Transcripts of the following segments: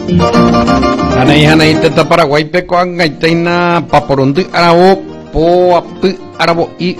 Hanay teta Paraguay peco angaitaina paporondu arabo poapu arabo y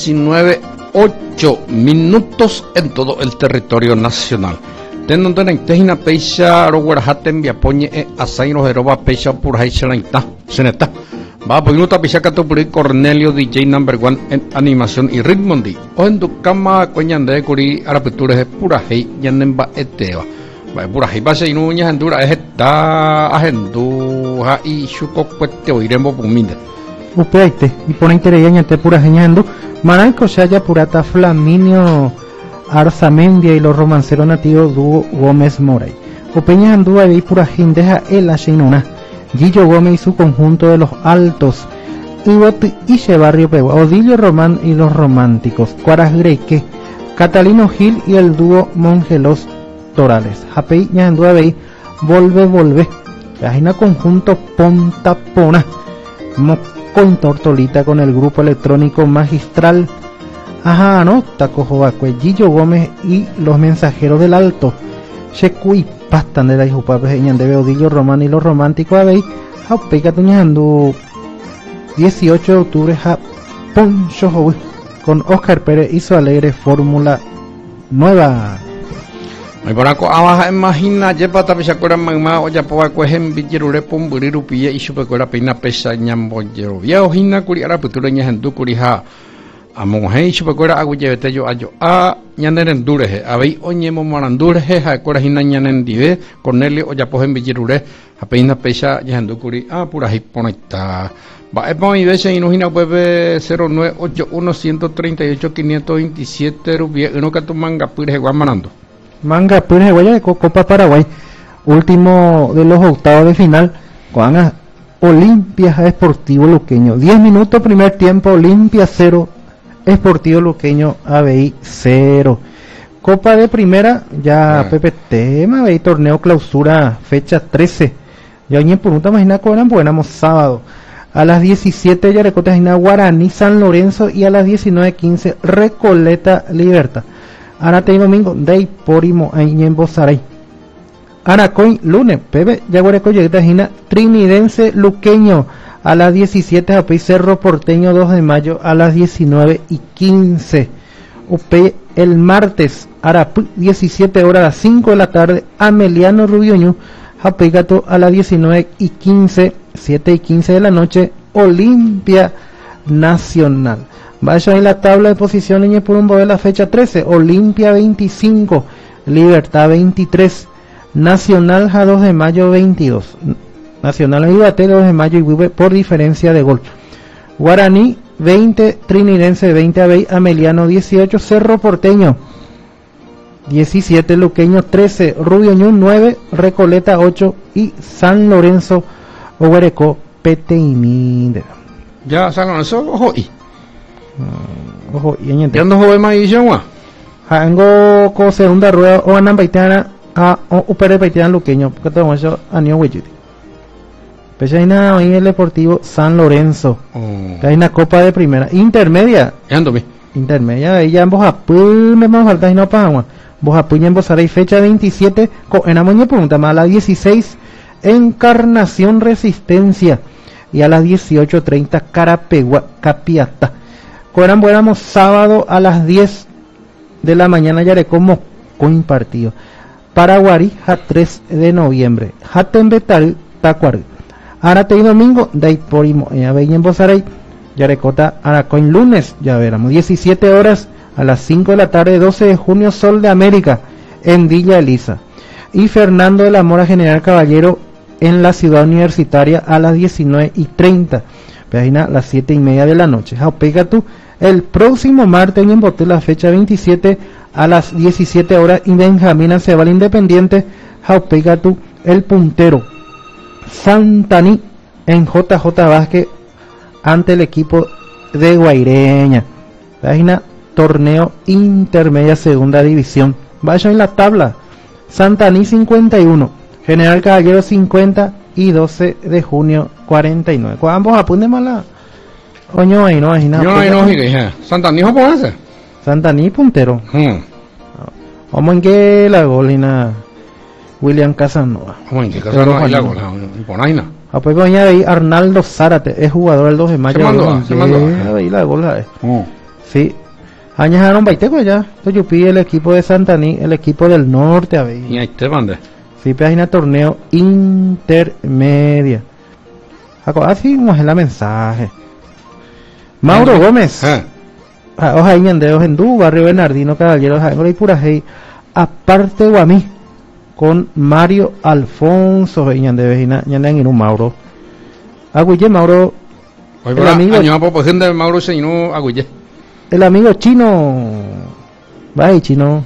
19:08 en todo el territorio nacional. Tendo tejina peisha roguarhaten viapoñe asaino jeroba peisha purhai seneta. Va poinuta pichakato puri Cornelio DJ number 1 en animación y ritmondi. Oendu kama coñande curi arapiture purahei yanemba eteva. Purahei base inuña hendura ejeta ahendu ha y shukokwete oirembo puminde. Upeite y pone interés te purajeñando. Manaico Shaya Purata Flaminio Arzamendia y los romanceros nativos dúo Gómez Moray. Opeña andúa y purajendeja el Ashinuna. Gillo Gómez y su conjunto de los altos. Iche Barrio Pegua. Odilio Román y los románticos. Cuaras Greque. Catalino Gil y el dúo Mongelos Torales. Japei andúa y volve. Página conjunto Ponta Pona. Con Tortolita con el grupo electrónico magistral. Ajá, no, Tacojobaque, Gillo Gómez y los mensajeros del alto. Checuy, pastan de la hijupa peñan de Beodillo Román y los románticos abey. Jaupeca tuñando 18 de octubre, Japón Show con Oscar Pérez y su alegre fórmula nueva. Ay poraco abaja imagina lleva tapichacora magma o ya poa cogen billerure pomburiru pilla y supecora peina pesa ñambollero viejo hina curi ara putureña hendu curija a monje y supecora agullevete yo ayo a ñanerendureje abei oñemo marandureje ja cora hina ñanendive Cornelio o ya pogen billerure a peina pesa hendu curi a pura hiponeta va epa y veces inujina puebe 0981 138 527 rubia uno que tu manga pire guamanando. Manga Pérez Guaya de Copa Paraguay, último de los octavos de final, con Olimpia Esportivo Luqueño. 10 minutos, primer tiempo, Olimpia 0, Esportivo Luqueño ABI 0. Copa de primera, ya PPT, ABI torneo clausura, fecha 13. Ya hoy en Punta Magina cobran, pues éramos sábado. A las 17 Yarecota Guaraní San Lorenzo y a las 19:15 Recoleta Libertad. Arate y domingo, Day Porimo, en Bozaray. Aracoin, lunes, Pepe, Yaguareco, Yeguetajina, Trinidense, Luqueño, a las 17, Japey, Cerro Porteño, 2 de mayo, a las 19:15. Upe, el martes, Arapu, 17 horas, a las 5 de la tarde, Ameliano Rubioño, Japey Gato, a las 19:15, 7:15 de la noche, Olimpia Nacional. Vaya en la tabla de posiciones por un de la fecha 13, Olimpia 25, Libertad 23, Nacional a 2 de mayo 22, Nacional y Bate 2 de mayo y vive por diferencia de gol. Guaraní 20, Trinidense 20, Abey, Ameliano 18, Cerro Porteño 17, Luqueño 13, Rubio Ñu 9, Recoleta 8 y San Lorenzo Oguareco Peteimide. Ya San Lorenzo, ojo y ojo y añente. ¿Ya no joven más edición wa? Hango con segunda rueda o andan baiteana a upere baiteana Luqueño porque todo eso anio hueyuti. Pechaina hoy el Deportivo San Lorenzo. Que hay una copa de primera intermedia. Ándome. Intermedia ella en Bojapú me vamos a faltar y no pagamos. Bojapú en Bozaray fecha 27 en Amoña pregunta más a las 16 Encarnación Resistencia y a las 18:30 Carapegua Capiata. Éramos sábado a las 10 de la mañana ya como con partido. Paraguarí a 3 de noviembre. Jatembetal Tacuar. Arate y domingo de Porimo en Aveña en Bozaray. Yarecota Aracoin lunes, ya veremos. 17 horas a las 5 de la tarde, 12 de junio, Sol de América en Villa Elisa. Y Fernando de la Mora General Caballero en la ciudad universitaria a las 19:30. Página las 7:30 de la noche. Jaupega tú. El próximo martes en Boté, la fecha 27 a las 17 horas y Benjamín se va al Independiente. Jaupega tú, el puntero Santaní en JJ Vázquez ante el equipo de Guaireña. Página torneo intermedia segunda división. Vaya en la tabla. Santaní 51, General Caballero 50 y 12 de junio 49. Con ambos apunten más la coño ahí no hay nada. Yo no hay Santaní japonesa. Santaní puntero. Vamos en que la golina William Casanova. Bueno, ¿qué Casanova hay la gola? Con Aina. Apoyo con ahí Arnaldo Zárate, es jugador del 2 de mayo. Se mandó. Ahí la gola. Sí. Añajaron Baiteco ya. Toyupi, el equipo de Santaní, el equipo del norte, a ver. Y ahí te mande. Sí, página torneo intermedia. Así vamos a la mensaje. Mauro Gómez. Oja Iñandeos en Du, Barrio Bernardino, Caballeros, y Purajey. Aparte Guamí, con Mario Alfonso Iñandeos, Iñandeos en un Mauro. Agüille Mauro. El amigo. Año por posición de Mauro se no Agüille. El amigo chino. Bye, chino.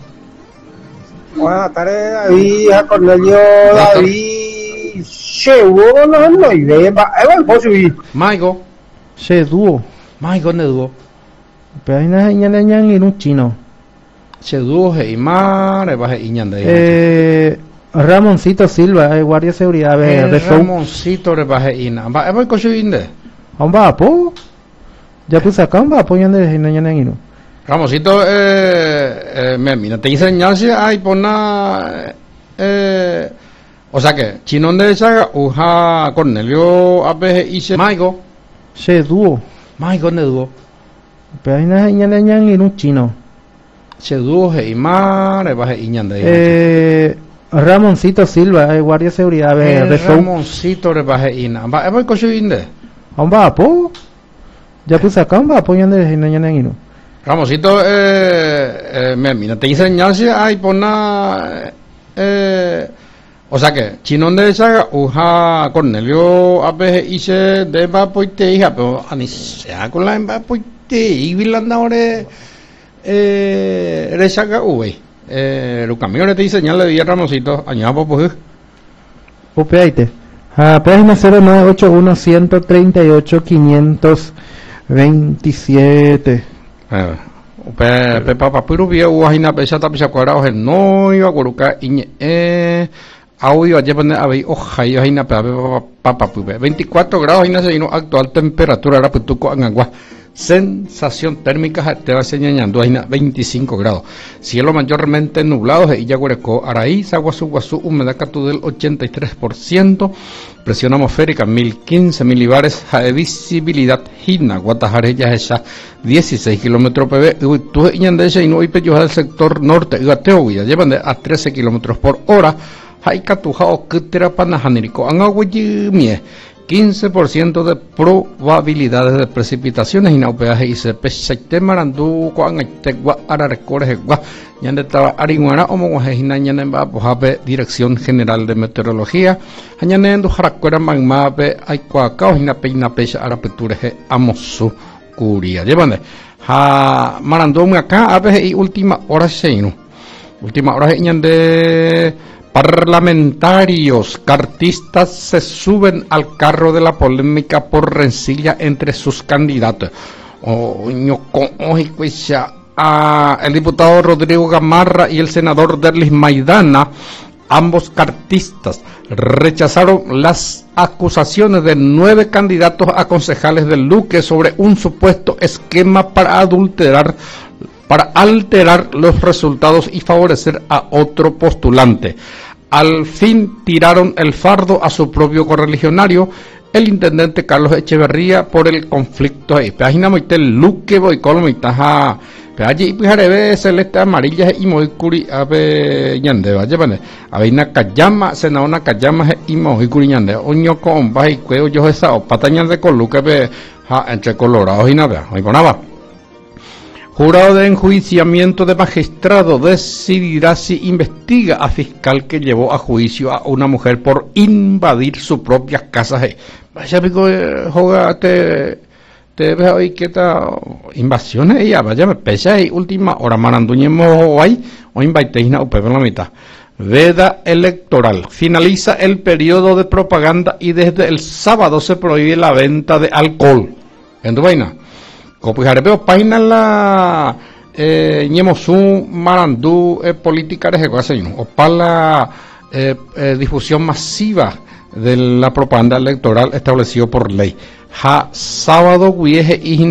Buenas tardes, David, a Cornelio, David. Seguro no hay idea. Evan, ¿puedo subir? Maigo. Se dúo. Maigo ne dúo. Pero hay una ñan en un chino. Se dúo, y mar, baja Iñande. Ramoncito Silva, guardia de seguridad. Ramoncito, rebaje Ina. ¿Va con su inde? ¿Aún va a po? Ya puse acá, va a apoyar de ñan. Ramosito, mira, te enseñanza ahí por nada. O sea que, Chinón de esa, Uja Cornelio, APG y Maigo. Se dúo. Maigo ne dúo. Pero hay una ñan en un chino. Se dúo, y mar, baja Iñande. Ramoncito Silva, guardia de seguridad. Ramoncito, rebaje Ina. ¿Va con su inde? ¿Aún va a po? Ya puse acá, va a apoyar de ñan. Ramosito, mira, te enseñanza ahí por nada. O sea que, Chinón de esa, Uja Cornelio, APG y se de Vapoite, hija, pero a mí se ha con la Vapoite, y Vilandore, Rechaga, los camiones te enseñan la vía Ramosito, añado pues. Upeaite. A página 0981 138 527. Pepa Puru via Uajina Pesata Pisacuara en no iba a colocar audio ayer pone a ver hoja y Uajina Papa 24 grados y se actual temperatura era Putuco en agua. Sensación térmica te va señalando 25 grados. Cielo mayormente nublado y Yaguareco, Araí, Saguazú, humedad catu del 83%, presión atmosférica 1015 milibares, visibilidad Hina, Guatajareya esa 16 kilómetros pb, tú y no hay del sector norte, Gateoguía, llevan a 13 kilómetros por hora, hay catujao que terapanajanico, Anagüeyimie. 15% de probabilidades de precipitaciones y naupeaje y se pesete marandú cuan tegua ararecores gua ñande estaba aringuana o moguajina ñande va bojabe Dirección General de Meteorología ñande endo jaracuera magmabe ay cuacao hina peina pecha arapetureje amosu curia llevande ha marandú acá abe y última hora seino última hora ñande. Parlamentarios cartistas se suben al carro de la polémica por rencilla entre sus candidatos. El diputado Rodrigo Gamarra y el senador Derlis Maidana, ambos cartistas, rechazaron las acusaciones de 9 candidatos a concejales del Luque sobre un supuesto esquema para alterar los resultados y favorecer a otro postulante. Al fin tiraron el fardo a su propio correligionario, el intendente Carlos Echeverría, por el conflicto ahí. Página moitel Luque voy colomitaja. Allí pijarebe celeste amarilla y moicuri ave ñande vaya vale. Aveina Kayama, senaona Kayama y moicuri ñande. Oño con baja y cueo yo esa o patañas de coluque ve entre colorados y nada. Hoy ponaba. Jurado de enjuiciamiento de magistrado decidirá si investiga a fiscal que llevó a juicio a una mujer por invadir su propia casa. Vaya pico, joga, te ves hoy que esta invasiones ella, vaya me pesa y última hora maranduñemos hoy o inviteina upebe en la mitad. Veda electoral. Finaliza el periodo de propaganda y desde el sábado se prohíbe la venta de alcohol. ¿En tu vaina? Copijarepeo página la ñemosú marandú política de Jeguaseño o para la difusión masiva de la propaganda electoral establecido por ley. Sábado guieje y